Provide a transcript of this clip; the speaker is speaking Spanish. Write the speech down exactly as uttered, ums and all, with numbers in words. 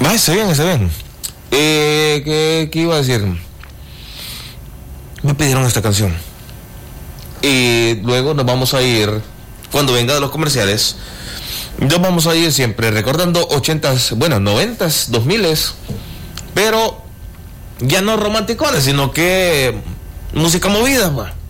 Va, está bien, está bien. Eh, ¿qué, ¿Qué iba a decir? Me pidieron esta canción. Y luego nos vamos a ir, cuando venga de los comerciales, nos vamos a ir siempre recordando ochentas, bueno, noventas, dos miles, pero ya no romanticones, sino que música movida, va.